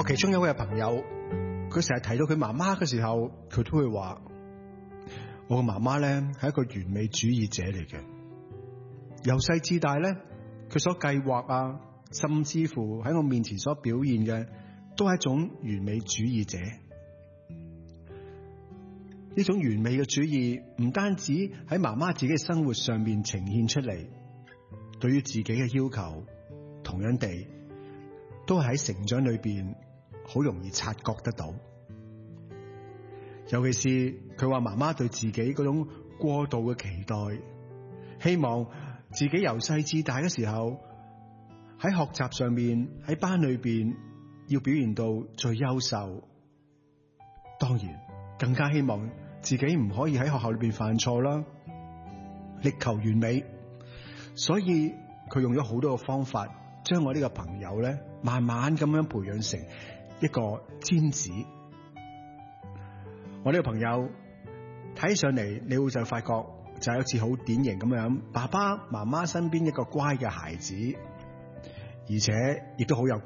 其中一位朋友，佢成日提到佢媽媽嘅時候，佢都會話：我嘅媽媽咧係一個完美主義者嚟嘅。由細至大咧，佢所計劃啊，甚至乎喺我面前所表現嘅，都係一種完美主義者。呢種完美嘅主義唔單止喺媽媽自己嘅生活上面呈現出嚟，對於自己嘅要求，同樣地都係喺成長裏邊好容易察覺得到。尤其是佢話媽媽對自己嗰種過度嘅期待，希望自己由細至大嘅時候喺學習上面，喺班裏邊要表現到最優秀，當然更加希望自己唔可以喺學校裏邊犯錯啦，力求完美。所以佢用咗好多嘅方法，將我呢個朋友咧慢慢咁樣培養成一個尖子。我呢個朋友睇上嚟，你會就發覺就係好似好典型咁樣，爸爸媽媽身邊一個乖嘅孩子，而且亦都好有